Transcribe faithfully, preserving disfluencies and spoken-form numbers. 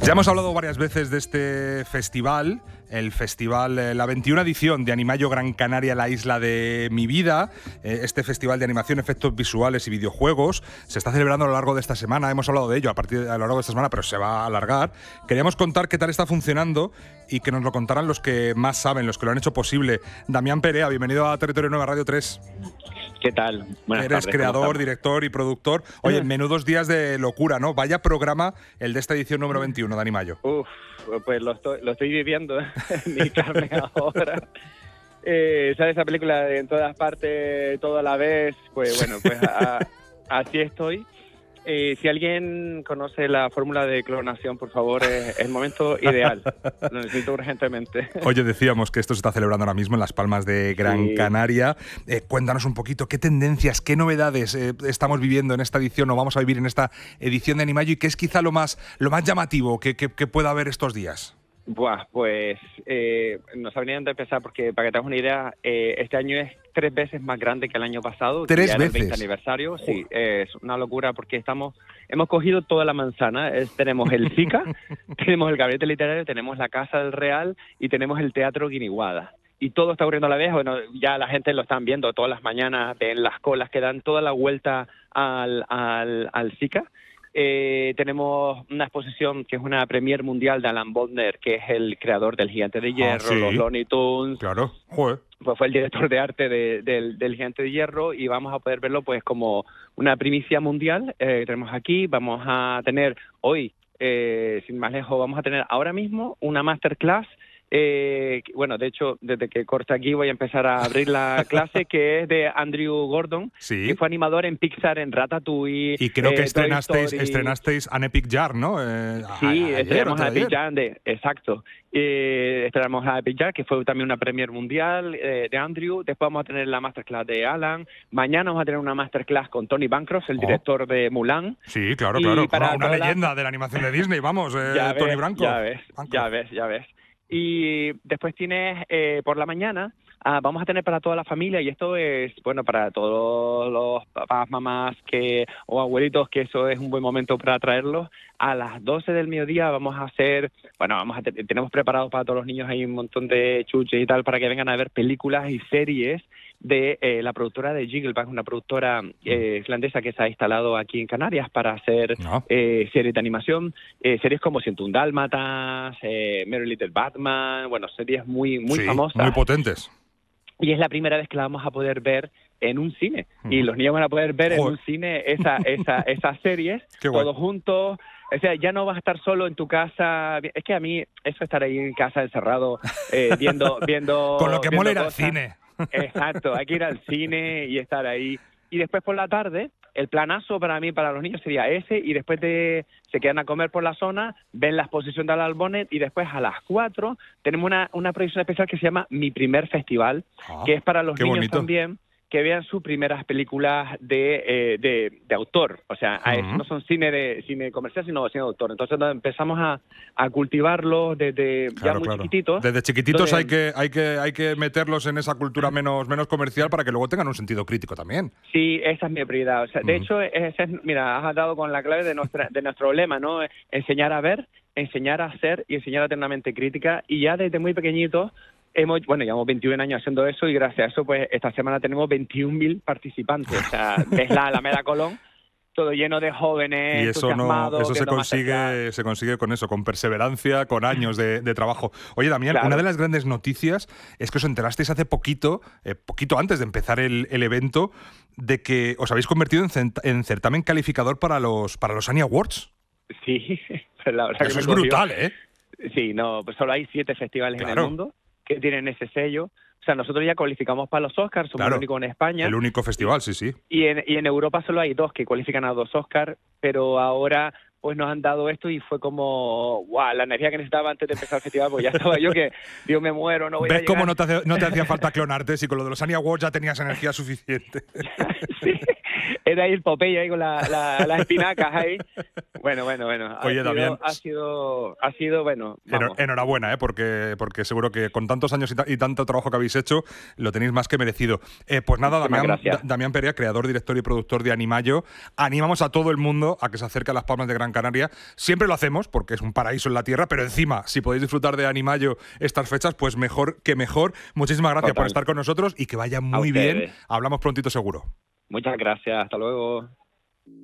Ya hemos hablado varias veces de este festival, el festival, eh, la veintiuna edición de Animallo Gran Canaria, la isla de mi vida. Eh, este festival de animación, efectos visuales y videojuegos se está celebrando a lo largo de esta semana. Hemos hablado de ello a partir de, a lo largo de esta semana, pero se va a alargar. Queríamos contar qué tal está funcionando y que nos lo contaran los que más saben, los que lo han hecho posible. Damián Perea, bienvenido a Territorio Nueva Radio tres. ¿Qué tal? Buenas Eres tardes, creador, director y productor. Oye, menudos días de locura, ¿no? Vaya programa el de esta edición número veintiuno de Animallo. Uf, pues lo estoy, lo estoy viviendo en mi carne ahora. Eh, ¿Sabes esa película de en todas partes, todo a la vez? Pues bueno, pues a, así estoy. Eh, si alguien conoce la fórmula de clonación, por favor, es el momento ideal. Lo necesito urgentemente. Oye, decíamos que esto se está celebrando ahora mismo en Las Palmas de Gran sí. Canaria. Eh, cuéntanos un poquito qué tendencias, qué novedades eh, estamos viviendo en esta edición o vamos a vivir en esta edición de Animallo y qué es quizá lo más, lo más llamativo que, que, que pueda haber estos días. Buah, pues eh, no sabría dónde empezar porque, para que te hagas una idea, eh, este año es tres veces más grande que el año pasado. ¿Tres ya veces? El veinte aniversario, sí, es una locura porque estamos hemos cogido toda la manzana. Es, tenemos el SICA, tenemos el Gabinete Literario, tenemos la Casa del Real y tenemos el Teatro Guiniguada. Y todo está ocurriendo a la vez. Bueno, ya la gente lo están viendo todas las mañanas, ven las colas que dan toda la vuelta al, al, al SICA. Eh, tenemos una exposición que es una premier mundial de Alan Bodner, que es el creador del Gigante de Hierro, ah, ¿sí? Los Looney Tunes. Claro, joder. Pues fue el director de arte de, de, del Gigante de Hierro y vamos a poder verlo pues como una primicia mundial. Eh, tenemos aquí, vamos a tener hoy, eh, sin más lejos, vamos a tener ahora mismo una masterclass. Eh, bueno, de hecho, desde que corte aquí voy a empezar a abrir la clase, que es de Andrew Gordon, sí. que fue animador en Pixar, en Ratatouille. Y creo que eh, estrenasteis, estrenasteis An Epic Jar, ¿no? Eh, sí, a, estrenamos a Epic Jar, de, exacto. Eh, estrenamos a Epic Jar, que fue también una premier mundial eh, de Andrew. Después vamos a tener la masterclass de Alan. Mañana vamos a tener una masterclass con Tony Bancroft, el oh. director de Mulan. Sí, claro, claro. Para una leyenda la... de la animación de Disney, vamos, eh, ya Tony ves, Bancroft. Ya ves, Bancroft. ya ves, ya ves. Y después tienes, eh, por la mañana, ah, vamos a tener para toda la familia, y esto es, bueno, para todos los papás, mamás que o abuelitos, que eso es un buen momento para traerlos. A las doce del mediodía vamos a hacer, bueno, vamos a te- tenemos preparado para todos los niños ahí un montón de chuches y tal, para que vengan a ver películas y series de eh, la productora de Jiggleback, una productora eh, islandesa que se ha instalado aquí en Canarias para hacer no. eh, series de animación, eh, series como ciento uno Dálmatas, eh, Merry Little Batman, bueno, series muy muy sí, famosas. muy potentes. Y es la primera vez que la vamos a poder ver en un cine. Mm. Y los niños van a poder ver Joder. en un cine esa, esa, esas series, todos juntos. O sea, ya no vas a estar solo en tu casa. Es que a mí, eso estar ahí en casa encerrado, eh, viendo, viendo... Con lo que viendo mola ir cosas. al cine. Exacto, hay que ir al cine y estar ahí. Y después por la tarde, el planazo para mí, para los niños, sería ese, y después de, se quedan a comer por la zona, ven la exposición de Alan Bonnet, y después a las cuatro tenemos una, una proyección especial que se llama Mi Primer Festival, ah, que es para los niños bonito. también, que vean sus primeras películas de, eh, de, de autor. O sea, uh-huh. no son cine de cine comercial, sino cine de autor. Entonces empezamos a, a cultivarlos desde claro, ya muy claro. chiquititos. Desde chiquititos Entonces, hay que hay que hay que meterlos en esa cultura menos menos comercial para que luego tengan un sentido crítico también. Sí, esa es mi prioridad. O sea, de uh-huh. hecho, ese es, mira, has dado con la clave de nuestra de nuestro lema, ¿no? Enseñar a ver, enseñar a hacer y enseñar a tener una mente crítica. Y ya desde muy pequeñitos hemos, bueno, llevamos veintiún años haciendo eso, y gracias a eso, pues esta semana tenemos veintiún mil participantes. O sea, ves la Alameda Colón, todo lleno de jóvenes, y eso no, eso se consigue, se consigue con eso, con perseverancia, con años de, de trabajo. Oye, Damián, claro. una de las grandes noticias es que os enterasteis hace poquito, eh, poquito antes de empezar el, el evento, de que os habéis convertido en, cent- en certamen calificador para los para los Annie Awards. Sí, pues la verdad eso que es me brutal, cogió. ¿eh? Sí, no, pues solo hay siete festivales claro. en el mundo que tienen ese sello. O sea, nosotros ya cualificamos para los Oscars, somos claro, el único en España. El único festival, sí, sí. Y en, y en Europa solo hay dos que cualifican a dos Oscars, pero ahora pues nos han dado esto y fue como, wow, la energía que necesitaba antes de empezar el festival, pues ya estaba yo que, Dios, me muero, no voy ¿Ves a llegar? cómo no te, hace, no te hacía falta clonarte si con lo de los Annie Awards ya tenías energía suficiente? Sí, Era ahí el Popeye ahí con la, la- las espinacas ahí. Bueno, bueno, bueno. Ha Oye, sido, Damián, ha sido, ha sido, bueno, Enhor- vamos. Enhorabuena, ¿eh? porque, porque seguro que con tantos años y, ta- y tanto trabajo que habéis hecho, lo tenéis más que merecido. Eh, pues nada, Muchísimas Damián, gracias. Da- Damián Perea, creador, director y productor de Animayo, animamos a todo el mundo a que se acerque a las Palmas de Gran Canaria. Siempre lo hacemos, porque es un paraíso en la tierra, pero encima, si podéis disfrutar de Animayo estas fechas, pues mejor que mejor. Muchísimas gracias por Total. estar con nosotros y que vaya A muy bien. ustedes. Hablamos prontito seguro. Muchas gracias. Hasta luego.